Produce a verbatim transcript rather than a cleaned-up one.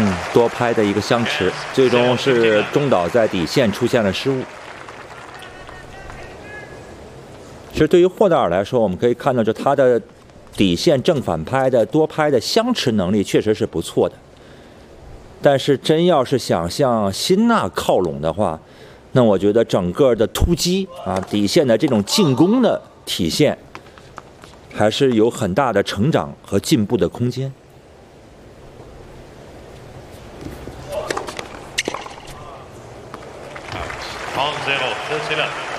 嗯，多拍的一个相持，最终是中岛在底线出现了失误。其实对于霍纳尔来说，我们可以看到，就他的底线正反拍的多拍的相持能力确实是不错的。但是真要是想向辛纳靠拢的话，那我觉得整个的突击啊，底线的这种进攻的体现，还是有很大的成长和进步的空间。 ゼロ、どちら